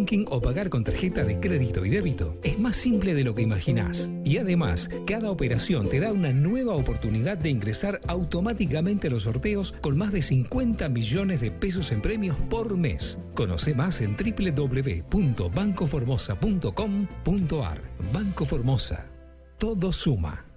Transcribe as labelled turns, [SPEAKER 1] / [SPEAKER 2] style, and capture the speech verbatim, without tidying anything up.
[SPEAKER 1] banking o pagar con tarjeta de crédito y débito es más simple de lo que imaginás. Y además, cada operación te da una nueva oportunidad de ingresar automáticamente a los sorteos con más de cincuenta millones de pesos en premios por mes. Conoce más en doble u doble u doble u punto banco formosa punto com punto a r. Banco Formosa. Todo suma.